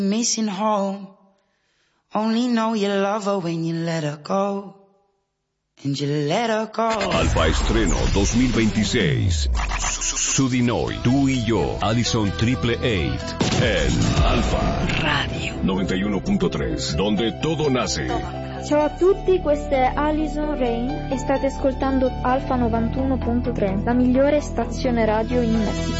Missing home. Only know you love her when you let her go. And you let her go. Alfa Estreno 2026. Sudinoy, tú y yo, Allison Triple Eight. En Alfa Radio 91.3, donde todo nace. Ciao a tutti, questa è Alison Rain e state ascoltando Alfa 91.3, la migliore stazione radio in Messico.